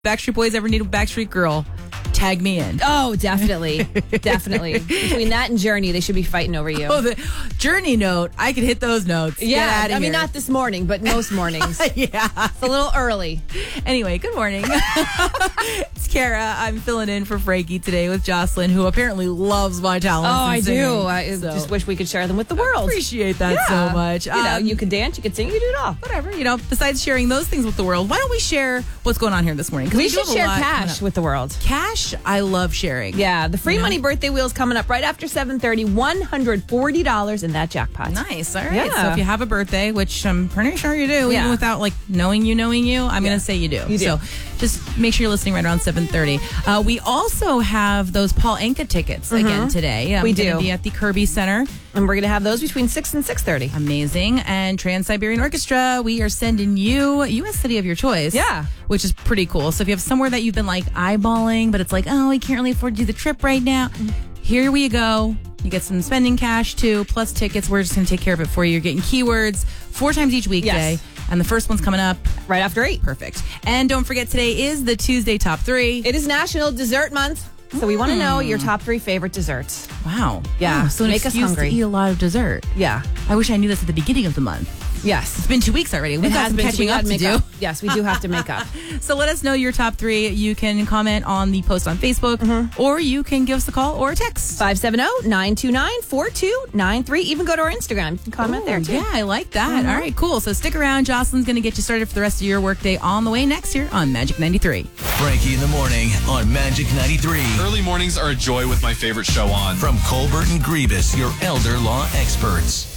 Backstreet Boys ever need a Backstreet Girl, tag me in. Oh, definitely. Definitely. Between that and Journey, they should be fighting over you. Oh, the Journey note. I could hit those notes. Yeah, Get outta I mean, here. not this morning, but most mornings. Yeah. It's a little early. Anyway, good morning. It's Kara. I'm filling in for Frankie today with Jocelyn, who apparently loves my talents. Oh, I and singing. do. I just wish we could share them with the world. Appreciate that so much. You know, you can dance, you can sing, you do it all. Whatever, besides sharing those things with the world, why don't we share what's going on here this morning? 'Cause We do should have a share lot coming cash up. with the world. Cash, I love sharing. Yeah, the free money birthday wheel's coming up right after 7:30. $140 in that jackpot. Nice. All right. Yeah. So if you have a birthday, which I'm pretty sure you do, Yeah. even without knowing you, I'm going to say you do. You do. So just make sure you're listening right around 7:30. We also have those Paul Anka tickets again today. We Gonna do. be at the Kirby Center. And we're going to have those between 6 and 6:30. Amazing. And Trans-Siberian Orchestra, we are sending you U.S. city of your choice. Yeah. Which is pretty cool. So if you have somewhere that you've been eyeballing, but it's we can't really afford to do the trip right now, here we go. You get some spending cash too, plus tickets. We're just going to take care of it for you. You're getting keywords 4 times each weekday. Yes. And the first one's coming up Right after 8. perfect. And don't forget, today is the Tuesday Top 3. It is National Dessert Month, so we want to know your top 3 favorite desserts. Wow. Yeah. Oh, so an Make us excuse hungry. to eat a lot of dessert. Yeah. I wish I knew this at the beginning of the month. Yes. It's been 2 weeks already. We've got some been. catching We up gotta to make do. up. Yes, we do have to make up. So let us know your top 3. You can comment on the post on Facebook, or you can give us a call or a text. 570-929-4293. Even go to our Instagram. You can comment there, too. Yeah, I like that. All right, cool. So stick around. Jocelyn's going to get you started for the rest of your workday on the way next year on Magic 93. Frankie in the morning on Magic 93. Early mornings are a joy with my favorite show on. From Colbert and Grievous, your elder law experts.